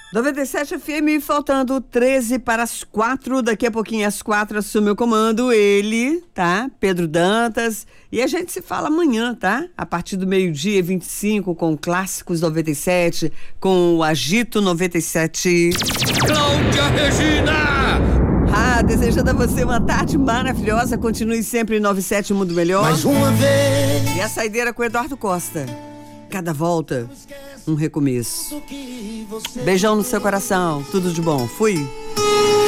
97 FM, faltando 13 para as 4. Daqui a pouquinho, às 4, assume o comando ele, tá? Pedro Dantas. E a gente se fala amanhã, tá? A partir do 12h25, com Clássicos 97, com o Agito 97. Cláudia Regina! Desejando a você uma tarde maravilhosa. Continue sempre em 97 Mundo Melhor. Mais uma vez. E a saideira com Eduardo Costa. Cada volta, um recomeço. Beijão no seu coração. Tudo de bom. Fui.